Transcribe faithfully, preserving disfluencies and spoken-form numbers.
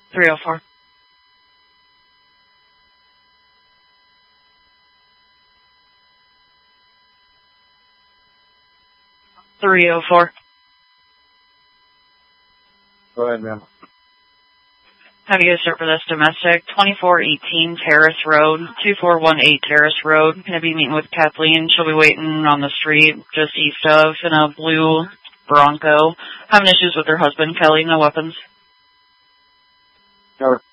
three oh four. three oh four. Go ahead, ma'am. Have you guys start for this domestic? twenty-four eighteen Terrace Road, two four one eight Terrace Road. Gonna be meeting with Kathleen. She'll be waiting on the street just east of in a blue Bronco. Having issues with her husband, Kelly. No weapons. Cover.